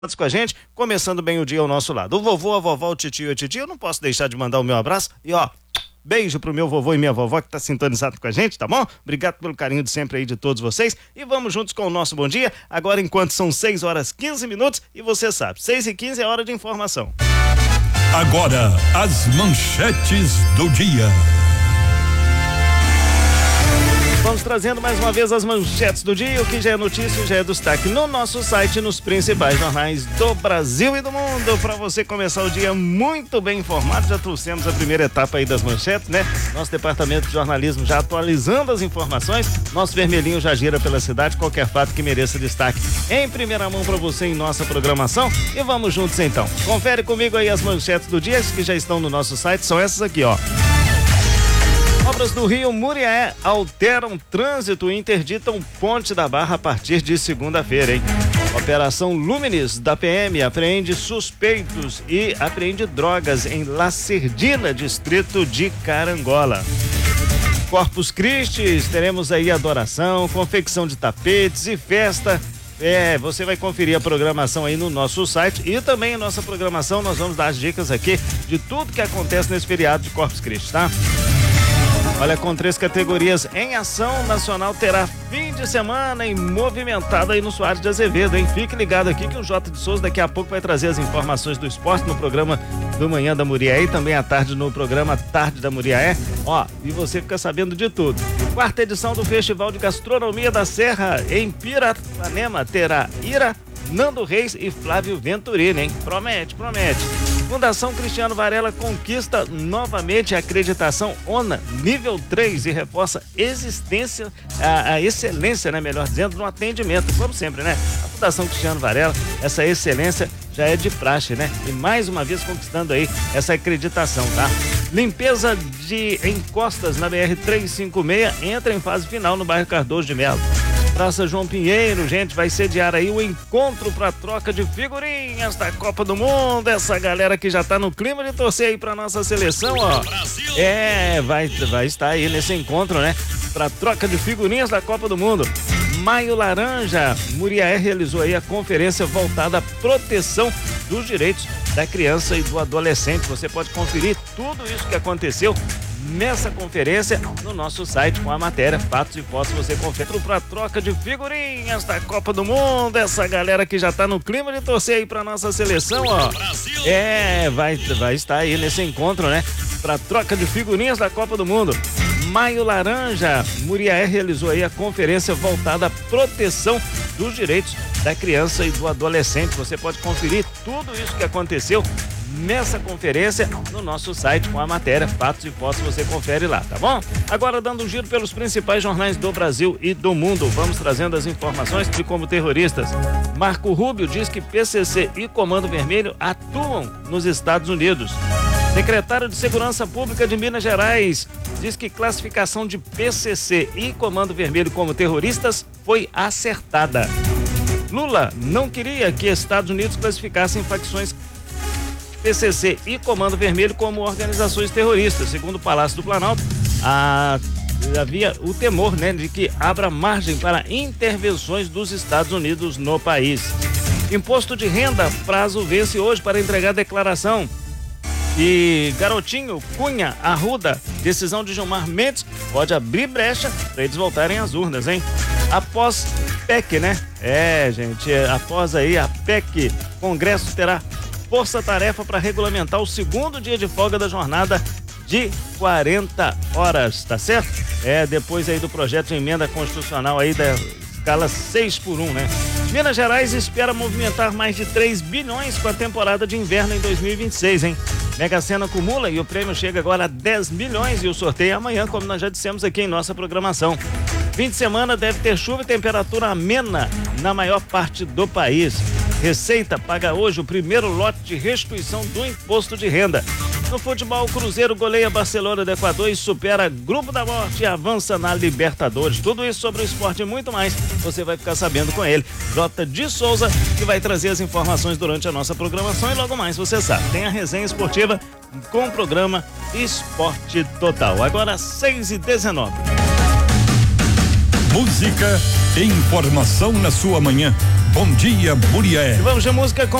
com a gente, começando bem o dia ao nosso lado. O vovô, a vovó, o titio e a titia, eu não posso deixar de mandar o meu abraço e beijo pro meu vovô e minha vovó que tá sintonizado com a gente, tá bom? Obrigado pelo carinho de sempre aí de todos vocês e vamos juntos com o nosso bom dia, agora enquanto são 6h15 e você sabe, 6h15 é hora de informação. Agora, as manchetes do dia. Vamos trazendo mais uma vez as manchetes do dia, o que já é notícia, já é destaque no nosso site, nos principais jornais do Brasil e do mundo, para você começar o dia muito bem informado. Já trouxemos a primeira etapa aí das manchetes, né? Nosso departamento de jornalismo já atualizando as informações, nosso vermelhinho já gira pela cidade, qualquer fato que mereça destaque em primeira mão para você em nossa programação, e vamos juntos então. Confere comigo aí as manchetes do dia, que já estão no nosso site, são essas aqui, Obras do Rio Muriaé alteram trânsito e interditam Ponte da Barra a partir de segunda-feira, hein? Operação Luminis da PM apreende suspeitos e apreende drogas em Lacerdina, distrito de Carangola. Corpus Christi, teremos aí adoração, confecção de tapetes e festa. Você vai conferir a programação aí no nosso site e também a nossa programação, nós vamos dar as dicas aqui de tudo que acontece nesse feriado de Corpus Christi, tá? Olha, com 3 categorias em ação, Nacional terá fim de semana e movimentado aí no Soares de Azevedo, hein? Fique ligado aqui que o Jota de Souza daqui a pouco vai trazer as informações do esporte no programa do Manhã da Muriaé e também à tarde no programa Tarde da Muriaé. E você fica sabendo de tudo. 4ª edição do Festival de Gastronomia da Serra em Pirapanema terá Ira, Nando Reis e Flávio Venturini, hein? Promete. Fundação Cristiano Varela conquista novamente a acreditação ONA nível 3 e reforça a excelência, né? Melhor dizendo, no atendimento, como sempre, né? A Fundação Cristiano Varela, essa excelência já é de praxe, né? E mais uma vez conquistando aí essa acreditação, tá? Limpeza de encostas na BR-356 entra em fase final no bairro Cardoso de Melo. Praça João Pinheiro, gente, vai sediar aí o encontro para troca de figurinhas da Copa do Mundo. Essa galera que já tá no clima de torcer aí pra nossa seleção, Brasil. Vai estar aí nesse encontro, né? Pra troca de figurinhas da Copa do Mundo. Maio Laranja, Muriaé realizou aí a conferência voltada à proteção dos direitos da criança e do adolescente. Você pode conferir tudo isso que aconteceu nessa conferência no nosso site com a matéria, fatos e fotos, você confere para troca de figurinhas da Copa do Mundo. Essa galera que já tá no clima de torcer aí pra nossa seleção, Brasil. Vai estar aí nesse encontro, né? Pra troca de figurinhas da Copa do Mundo. Maio Laranja, Muriaé realizou aí a conferência voltada à proteção dos direitos da criança e do adolescente. Você pode conferir tudo isso que aconteceu nessa conferência no nosso site com a matéria, fatos e fotos, você confere lá, tá bom? Agora dando um giro pelos principais jornais do Brasil e do mundo, vamos trazendo as informações de como terroristas. Marco Rubio diz que PCC e Comando Vermelho atuam nos Estados Unidos. Secretário de Segurança Pública de Minas Gerais diz que classificação de PCC e Comando Vermelho como terroristas foi acertada. Lula não queria que Estados Unidos classificassem facções PCC e Comando Vermelho como organizações terroristas. Segundo o Palácio do Planalto, havia o temor, né, de que abra margem para intervenções dos Estados Unidos no país. Imposto de renda, prazo vence hoje para entregar declaração. E Garotinho, Cunha, Arruda, decisão de Gilmar Mendes pode abrir brecha para eles voltarem às urnas, hein? Após PEC, né? Gente, após aí a PEC, Congresso terá força-tarefa para regulamentar o segundo dia de folga da jornada de 40 horas, tá certo? Depois aí do projeto de emenda constitucional aí da escala 6x1, né? Minas Gerais espera movimentar mais de 3 bilhões com a temporada de inverno em 2026, hein? Mega Sena acumula e o prêmio chega agora a 10 milhões e o sorteio é amanhã, como nós já dissemos aqui em nossa programação. Fim de semana deve ter chuva e temperatura amena na maior parte do país. Receita paga hoje o primeiro lote de restituição do imposto de renda. No futebol, o Cruzeiro goleia Barcelona do Equador e supera Grupo da Morte e avança na Libertadores. Tudo isso sobre o esporte e muito mais, você vai ficar sabendo com ele, Jota de Souza, que vai trazer as informações durante a nossa programação e logo mais, você sabe, tem a resenha esportiva com o programa Esporte Total. Agora 6h19. Música e informação na sua manhã. Bom Dia Murié. E vamos de música com